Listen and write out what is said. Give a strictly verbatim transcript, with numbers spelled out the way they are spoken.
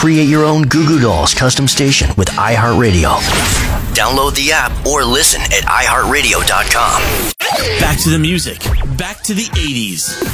Create your own Goo Goo Dolls custom station with iHeartRadio. Download the app or listen at i heart radio dot com. Back to the music. Back to the eighties.